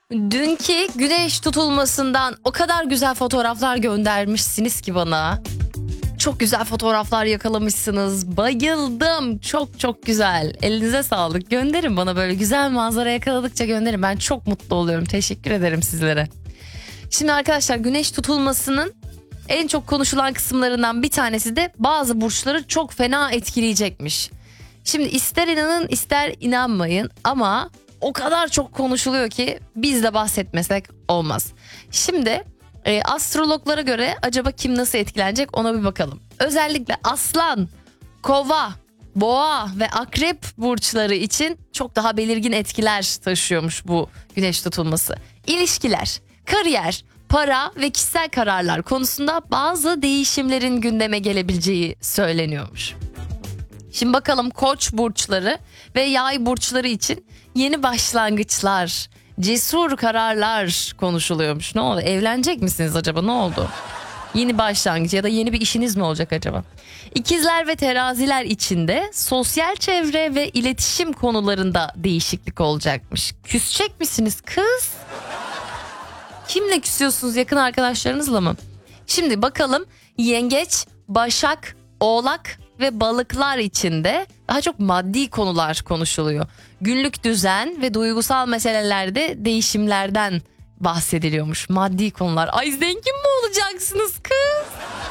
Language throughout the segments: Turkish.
Dünkü güneş tutulmasından o kadar güzel fotoğraflar göndermişsiniz ki bana. Çok güzel fotoğraflar yakalamışsınız. Bayıldım. Çok çok güzel. Elinize sağlık. Gönderin bana, böyle güzel manzara yakaladıkça gönderin. Ben çok mutlu oluyorum. Teşekkür ederim sizlere. Şimdi arkadaşlar, güneş tutulmasının en çok konuşulan kısımlarından bir tanesi de bazı burçları çok fena etkileyecekmiş. Şimdi ister inanın ister inanmayın ama o kadar çok konuşuluyor ki biz de bahsetmesek olmaz. Şimdi astrologlara göre acaba kim nasıl etkilenecek ona bir bakalım. Özellikle Aslan, Kova, Boğa ve Akrep burçları için çok daha belirgin etkiler taşıyormuş bu güneş tutulması. İlişkiler, kariyer, para ve kişisel kararlar konusunda bazı değişimlerin gündeme gelebileceği söyleniyormuş. Şimdi bakalım Koç burçları ve Yay burçları için yeni başlangıçlar, cesur kararlar konuşuluyormuş. Ne oldu? Evlenecek misiniz acaba? Ne oldu? Yeni başlangıç ya da yeni bir işiniz mi olacak acaba? İkizler ve teraziler için de sosyal çevre ve iletişim konularında değişiklik olacakmış. Küsecek misiniz kız? Kimle küsüyorsunuz? Yakın arkadaşlarınızla mı? Şimdi bakalım Yengeç, Başak, Oğlak ve Balıklar için de daha çok maddi konular konuşuluyor. Günlük düzen ve duygusal meselelerde değişimlerden bahsediliyormuş. Maddi konular. Ay zengin mi olacaksınız kız?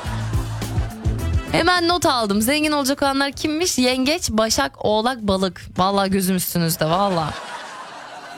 Hemen not aldım. Zengin olacak olanlar kimmiş? Yengeç, Başak, Oğlak, Balık. Vallahi gözüm üstünüzde vallahi.